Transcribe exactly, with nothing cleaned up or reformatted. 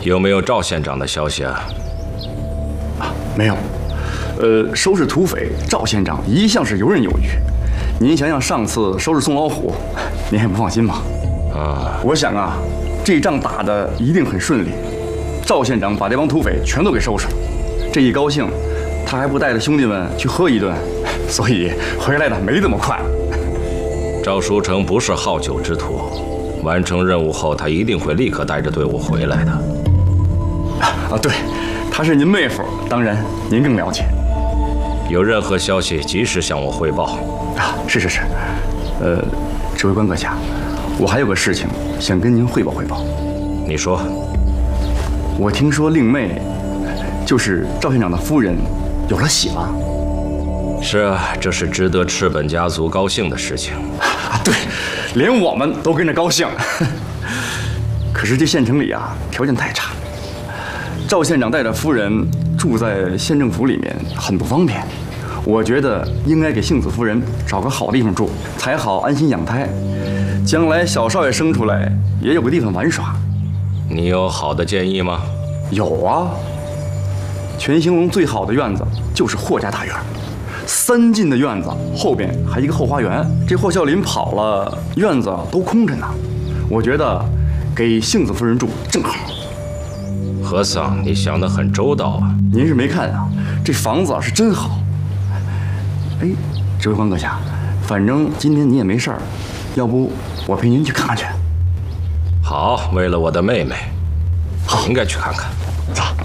有没有赵县长的消息啊？ 啊，没有。呃，收拾土匪，赵县长一向是游刃有余。您想想上次收拾宋老虎，您还不放心吗？ 啊， 我想啊，这仗打得一定很顺利。赵县长把这帮土匪全都给收拾了，这一高兴，他还不带着兄弟们去喝一顿，所以回来的没这么快。 赵书成不是好酒之徒，完成任务后，他一定会立刻带着队伍回来的。 啊，对，她是您妹夫，当然您更了解。 有任何消息及时向我汇报。 啊，是是是。呃，指挥官阁下，我还有个事情想跟您汇报汇报。 你说。 我听说令妹，就是赵县长的夫人，有了喜了。 是啊，这是值得赤本家族高兴的事情。 啊，对，连我们都跟着高兴。可是这县城里啊，条件太差，赵县长带着夫人住在县政府里面，很不方便。我觉得应该给杏子夫人找个好地方住，才好安心养胎。将来小少爷生出来，也有个地方玩耍。 你有好的建议吗？ 有啊。全兴隆最好的院子就是霍家大院，三进的院子后边还一个后花园。这霍孝林跑了，院子都空着呢。我觉得给杏子夫人住正好。 和尚，你想得很周到啊。 您是没看啊，这房子是真好。哎，指挥官阁下，反正今天你也没事儿，要不我陪您去看看去。 好，为了我的妹妹，好，应该去看看。 走。